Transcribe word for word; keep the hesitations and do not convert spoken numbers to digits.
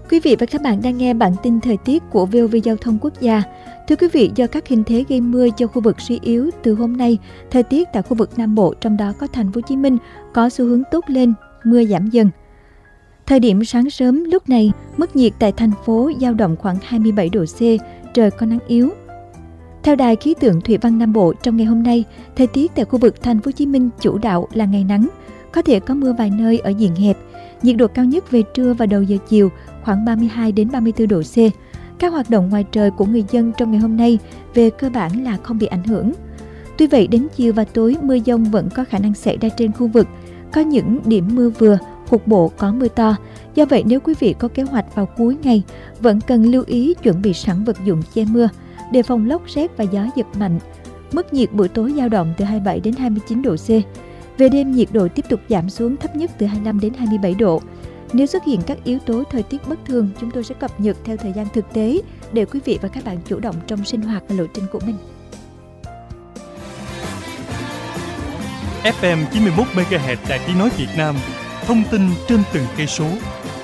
Quý vị và các bạn đang nghe bản tin thời tiết của vê o vê Giao thông Quốc gia. Thưa quý vị, do các hình thế gây mưa cho khu vực suy yếu, từ hôm nay, thời tiết tại khu vực Nam Bộ, trong đó có thành phố Hồ Chí Minh, có xu hướng tốt lên, mưa giảm dần. Thời điểm sáng sớm lúc này, mức nhiệt tại thành phố dao động khoảng hai mươi bảy độ C, trời có nắng yếu. Theo Đài khí tượng thủy văn Nam Bộ, trong ngày hôm nay, thời tiết tại khu vực thành phố Hồ Chí Minh chủ đạo là ngày nắng, có thể có mưa vài nơi ở diện hẹp. Nhiệt độ cao nhất về trưa và đầu giờ chiều khoảng ba mươi hai đến ba mươi tư độ C. Các hoạt động ngoài trời của người dân trong ngày hôm nay về cơ bản là không bị ảnh hưởng. Tuy vậy, đến chiều và tối mưa dông vẫn có khả năng xảy ra trên khu vực. Có những điểm mưa vừa, cục bộ có mưa to. Do vậy, nếu quý vị có kế hoạch vào cuối ngày, vẫn cần lưu ý chuẩn bị sẵn vật dụng che mưa, đề phòng lốc sét và gió giật mạnh. Mức nhiệt buổi tối dao động từ hai mươi bảy đến hai mươi chín độ C. Về đêm, nhiệt độ tiếp tục giảm xuống thấp nhất từ hai mươi lăm đến hai mươi bảy độ. Nếu xuất hiện các yếu tố thời tiết bất thường, chúng tôi sẽ cập nhật theo thời gian thực tế để quý vị và các bạn chủ động trong sinh hoạt và lộ trình của mình. ép em chín mươi mốt mê ga héc Đài Tiếng nói Việt Nam, thông tin trên từng cây số.